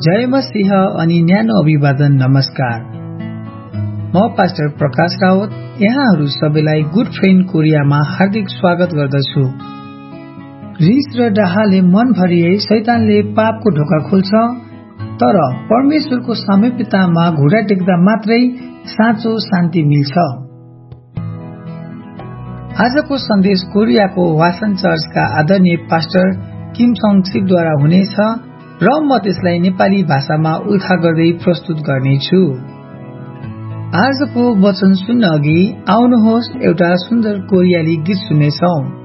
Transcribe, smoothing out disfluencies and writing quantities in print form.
जय मसीह अनि न्यानो अभिवादन नमस्कार। म पास्टर प्रकाश रावत यहाँहरू सबैलाई गुड फ्रेन्ड कोरियामा हार्दिक स्वागत गर्दछु। रिस र डाहाले मन भरिए शैतानले पापको ढोका खोल्छ, तर परमेश्वरको समीपतामा घुँडा टेक्दा मात्रै साँचो शान्ति मिल्छ। आजको सन्देश कोरियाको वासन चर्चका आदरणीय पास्टर किम सङ सिपद्वारा हुनेछ र म त्यसलाई नेपाली भाषामा उल्था गर्दै प्रस्तुत गर्नेछु। आजको वचन सुन्न अघि आउनुहोस् एउटा सुन्दर कोरियाली गीत सुन्नेछौं।